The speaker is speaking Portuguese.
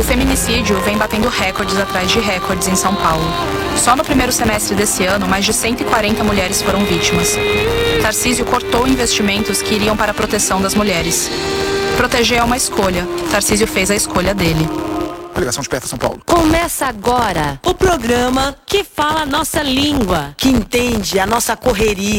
O feminicídio vem batendo recordes atrás de recordes em São Paulo. Só no primeiro semestre desse ano, mais de 140 mulheres foram vítimas. Tarcísio cortou investimentos que iriam para a proteção das mulheres. Proteger é uma escolha. Tarcísio fez a escolha dele. A ligação Desperta São Paulo. Começa agora o programa que fala a nossa língua, que entende a nossa correria.